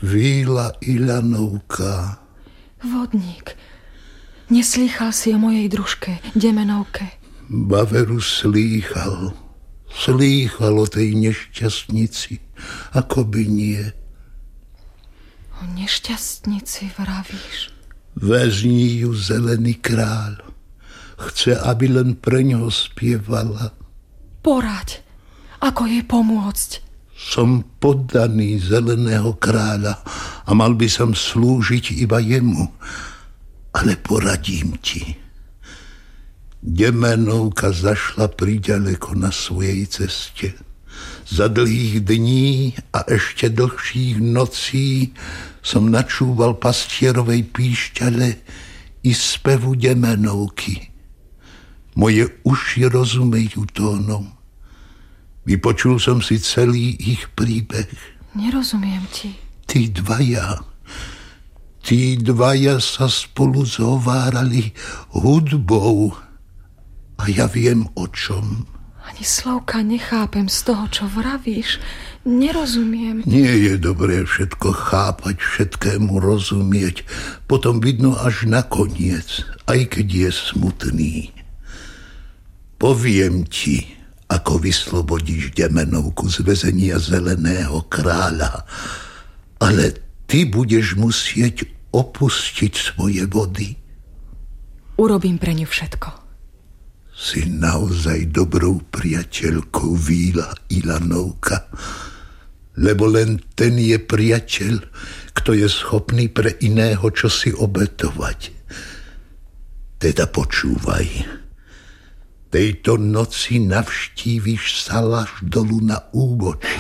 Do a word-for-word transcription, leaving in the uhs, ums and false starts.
Víla Ilanovka. Vodník, neslýchal si o mojej družke, Demenovke? Baveru slýchal. Slýchal o tej nešťastnici. Ako by nie. O nešťastnici vravíš? Vezní ju zelený kráľ. Chce, aby len pre ňoho spievala. Poraď, ako jej pomôcť. Som poddaný zeleného kráľa a mal by som slúžiť iba jemu. Ale poradím ti. Demenovka zašla priďaleko na svojej ceste. Za dlhých dní a ešte dlhších nocí som načúval pastierovej píšťale i spevu Demenovky. Moje uši rozumejú tónom. Vypočul som si celý ich príbeh. Nerozumiem ti. Tí dvaja, tí dvaja sa spolu zhovárali hudbou a ja viem o čom. Ani slovka nechápem z toho, čo vravíš. Nerozumiem. Nie je dobré všetko chápať, všetkému rozumieť. Potom vidno až nakoniec, aj keď je smutný. Poviem ti, ako vyslobodíš Demenovku z väzenia zeleného kráľa. Ale ty budeš musieť opustiť svoje vody. Urobím pre ňu všetko. Si naozaj dobrou priateľkou, Víla Ilanovka. Lebo len ten je priateľ, kto je schopný pre iného čosi obetovať. Teda počúvaj. Tejto noci navštíviš Salaš dolu na úbočí.